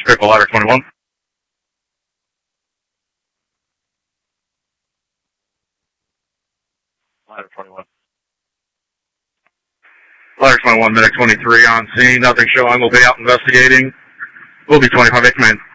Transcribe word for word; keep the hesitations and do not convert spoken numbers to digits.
Vehicle ladder twenty-one. Ladder twenty-one. Ladder twenty-one, medic twenty-three on scene. Nothing showing. We'll be out investigating. We'll be twenty-five eight command.